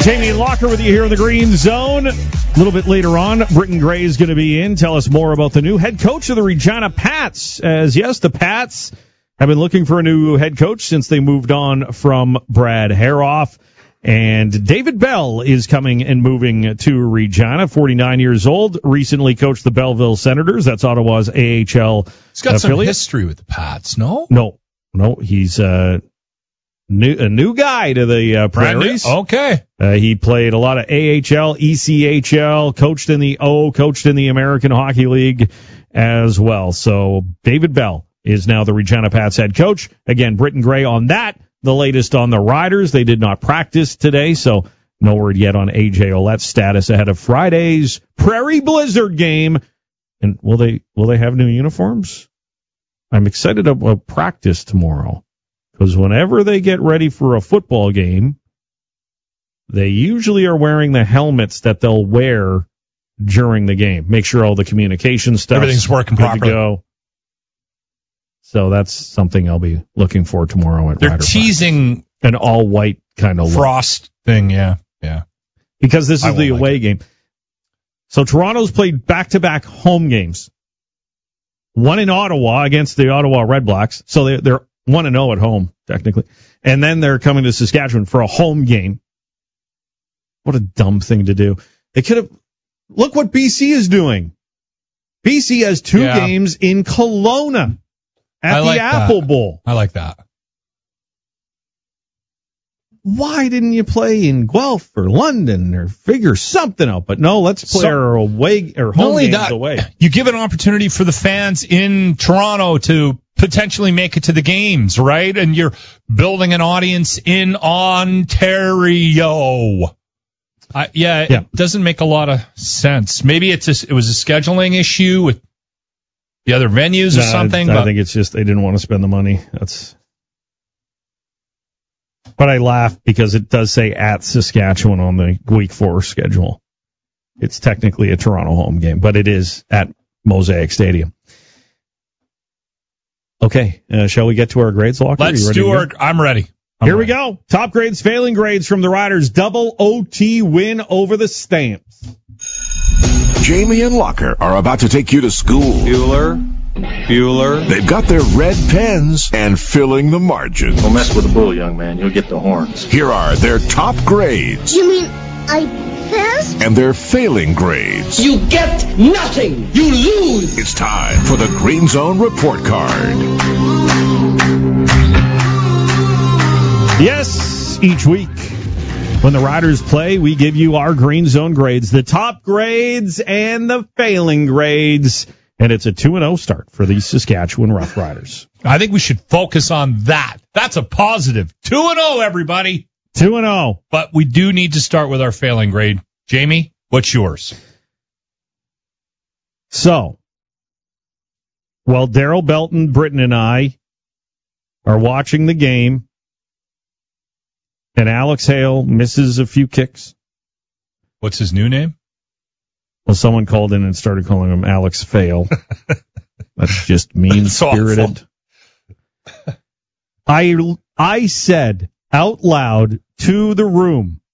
Jamie Locker with you here in the Green Zone. A little bit later on, Britton Gray is going to be in. Tell us more about the new head coach of the Regina Pats. As yes, the Pats have been looking for a new head coach since they moved on from Brad Haroff. And David Bell is coming and moving to Regina, 49 years old, recently coached the Belleville Senators. That's Ottawa's AHL He's got affiliate. some history with the Pats, no? No, he's a new guy to the Prairies. Okay. He played a lot of AHL, ECHL, coached in the American Hockey League as well. So David Bell is now the Regina Pats head coach. Again, Britton Gray on that. The latest on the Riders. They did not practice today, so no word yet on AJ Ouellette's status ahead of Friday's Prairie Blizzard game. And will they have new uniforms? I'm excited about practice tomorrow, because whenever they get ready for a football game, they usually are wearing the helmets that they'll wear during the game. Make sure all the communication stuff, everything's working properly. Go. So that's something I'll be looking for tomorrow at They're Rider teasing an all-white kind of frost look. Thing, yeah. Because this is the away game. So Toronto's played back-to-back home games. One in Ottawa against the Ottawa Red Blacks. So they're 1-0 at home, technically. And then they're coming to Saskatchewan for a home game. What a dumb thing to do. They could have... Look what BC is doing. BC has two games in Kelowna at the Apple Bowl. I like that. Why didn't you play in Guelph or London or figure something out? But no, let's play our away or home games away. You give an opportunity for the fans in Toronto to potentially make it to the games, right? And you're building an audience in Ontario. It doesn't make a lot of sense. Maybe it was a scheduling issue with the other venues or something. I think it's just they didn't want to spend the money. But I laugh because it does say at Saskatchewan on the Week 4 schedule. It's technically a Toronto home game, but it is at Mosaic Stadium. Okay, shall we get to our grades, Locker? Let's do our... I'm ready. Here we go. Top grades, failing grades from the Riders. Double OT win over the Stamps. Jamie and Locker are about to take you to school. Bueller. They've got their red pens and filling the margins. Don't mess with the bull, young man. You'll get the horns. Here are their top grades. You mean I passed? And their failing grades. You get nothing. You lose. It's time for the Green Zone Report Card. Yes, each week when the Riders play, we give you our Green Zone grades, the top grades and the failing grades. And it's a 2-0 start for the Saskatchewan Roughriders. I think we should focus on that. That's a positive. 2-0, everybody. 2-0. But we do need to start with our failing grade. Jamie, what's yours? So, while Daryl Belton, Britton, and I are watching the game, and Alex Hale misses a few kicks. What's his new name? Well, someone called in and started calling him Alex Fail. That's just mean-spirited. I said out loud to the room,